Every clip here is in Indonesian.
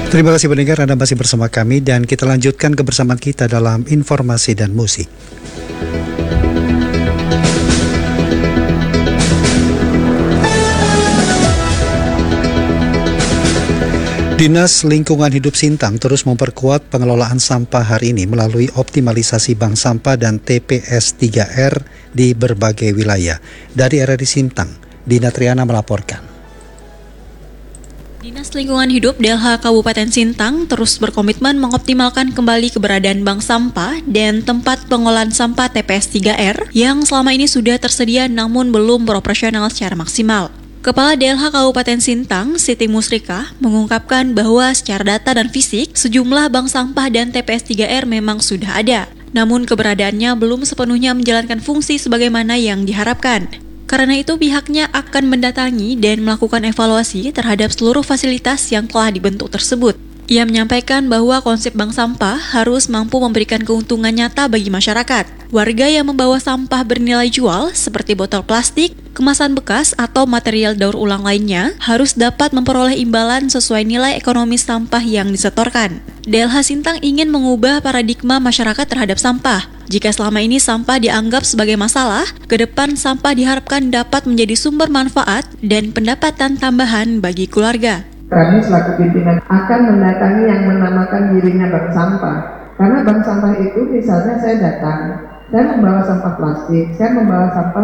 Terima kasih pendengar, Anda masih bersama kami dan kita lanjutkan kebersamaan kita dalam informasi dan musik. Dinas Lingkungan Hidup Sintang terus memperkuat pengelolaan sampah hari ini melalui optimalisasi bank sampah dan TPS 3R di berbagai wilayah. Dari RRI Sintang, Dina Triana melaporkan. Dinas Lingkungan Hidup DLH Kabupaten Sintang terus berkomitmen mengoptimalkan kembali keberadaan bank sampah dan tempat pengolahan sampah TPS 3R yang selama ini sudah tersedia namun belum beroperasional secara maksimal. Kepala DLH Kabupaten Sintang, Siti Musrika, mengungkapkan bahwa secara data dan fisik, sejumlah bank sampah dan TPS 3R memang sudah ada. Namun keberadaannya belum sepenuhnya menjalankan fungsi sebagaimana yang diharapkan. Karena itu pihaknya akan mendatangi dan melakukan evaluasi terhadap seluruh fasilitas yang telah dibentuk tersebut. Ia menyampaikan bahwa konsep bank sampah harus mampu memberikan keuntungan nyata bagi masyarakat. Warga yang membawa sampah bernilai jual seperti botol plastik, kemasan bekas, atau material daur ulang lainnya harus dapat memperoleh imbalan sesuai nilai ekonomi sampah yang disetorkan. DLH Sintang ingin mengubah paradigma masyarakat terhadap sampah. Jika selama ini sampah dianggap sebagai masalah, ke depan sampah diharapkan dapat menjadi sumber manfaat dan pendapatan tambahan bagi keluarga. Kami selaku pimpinan akan mendatangi yang menamakan dirinya bank sampah. Karena bank sampah itu misalnya saya datang, saya membawa sampah plastik, saya membawa sampah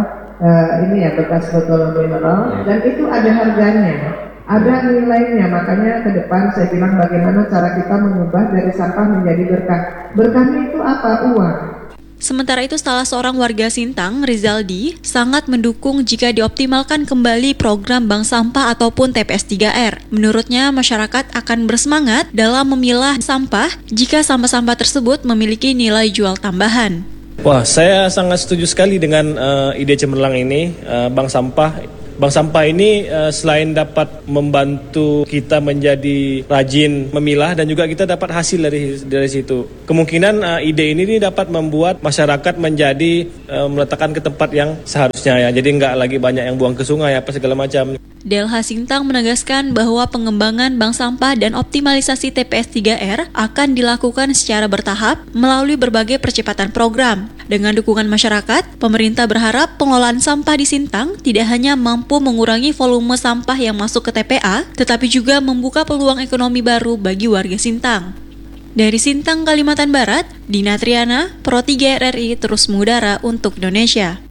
bekas botol mineral, dan itu ada harganya, ada nilainya. Makanya ke depan saya bilang bagaimana cara kita mengubah dari sampah menjadi berkah. Berkahnya itu apa? Uang. Sementara itu, salah seorang warga Sintang, Rizaldi, sangat mendukung jika dioptimalkan kembali program bank sampah ataupun TPS 3R. Menurutnya, masyarakat akan bersemangat dalam memilah sampah jika sampah-sampah tersebut memiliki nilai jual tambahan. Wah, saya sangat setuju sekali dengan ide cemerlang ini, bank sampah. Bank sampah ini selain dapat membantu kita menjadi rajin memilah dan juga kita dapat hasil dari situ. Kemungkinan ide ini dapat membuat masyarakat menjadi meletakkan ke tempat yang seharusnya ya. Jadi nggak lagi banyak yang buang ke sungai apa segala macam. DLH Sintang menegaskan bahwa pengembangan bank sampah dan optimalisasi TPS 3R akan dilakukan secara bertahap melalui berbagai percepatan program. Dengan dukungan masyarakat, pemerintah berharap pengelolaan sampah di Sintang tidak hanya mampu mengurangi volume sampah yang masuk ke TPA, tetapi juga membuka peluang ekonomi baru bagi warga Sintang. Dari Sintang, Kalimantan Barat, Dina Triana, Pro 3 RRI terus mengudara untuk Indonesia.